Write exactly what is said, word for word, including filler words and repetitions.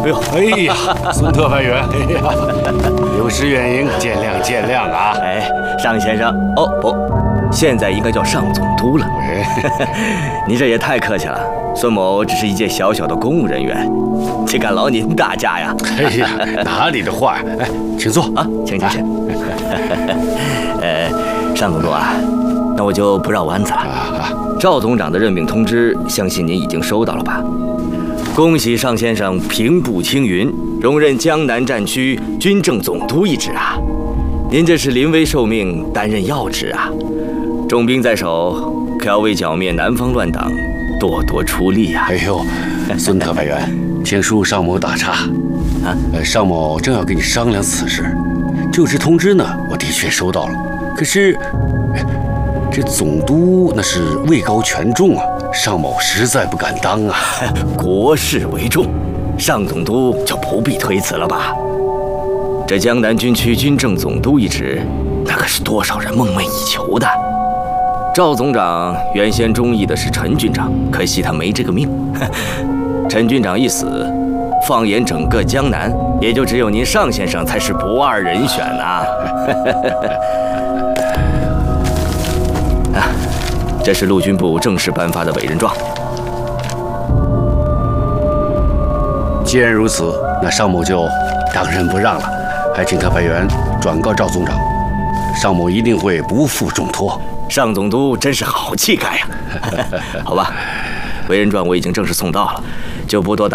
哎呦， 哎呀，孙特派员，哎呀，有失远迎，见谅见谅啊！ 哎，尚先生，哦不，现在应该叫尚总督了。您这也太客气了，孙某只是一介小小的公务人员，岂敢劳您大驾呀？ 哎呀，哪里的话呀！哎，请坐啊，请请请。呃，尚总督啊，那我就不绕弯子了。啊，赵总长的任命通知，相信您已经收到了吧？恭喜尚先生平步青云，荣任江南战区军政总督一职啊！您这是临危受命，担任要职啊！重兵在手，可要为剿灭南方乱党多多出力呀！ 哎呦，孙特派员，请恕尚某打岔啊！呃，尚某正要跟你商量此事。就职通知呢，我的确收到了，可是这总督那是位高权重啊，尚某实在不敢当啊。 国事为重，尚总督就不必推辞了吧？这江南军区军政总督一职，那可是多少人梦寐以求的。赵总长原先中意的是陈军长，可惜他没这个命。陈军长一死，放眼整个江南，也就只有您尚先生才是不二人选呐。啊，这是陆军部正式颁发的委任状。 既然如此，那尚某就当仁不让了，还请特派员转告赵总长，尚某一定会不负重托。 尚总督真是好气概呀！好吧，委任状我已经正式送到了，就不多打。